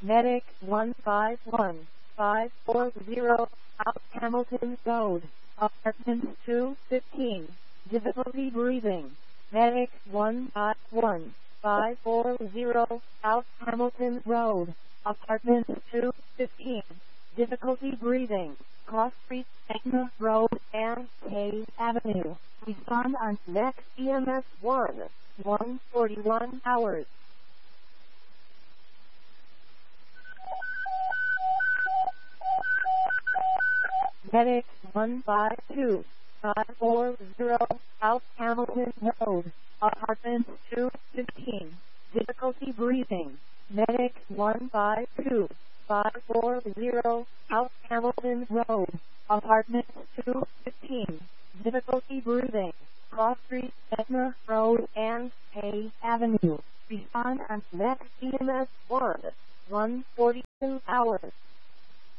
Medic 151540, South Hamilton Road, Apartment 215, difficulty breathing. Medic 151540, South Hamilton Road, Apartment 215, difficulty breathing. Cross Street, Etna Road, and Hayes Avenue. Respond on next EMS 141 hours. Medic 152540, South Hamilton Road, Apartment 215, difficulty breathing. Medic 152540, South Hamilton Road, Apartment 215, difficulty breathing. Cross Street, Etna Road, and Hayes Avenue. Respond on next EMS 142 hours.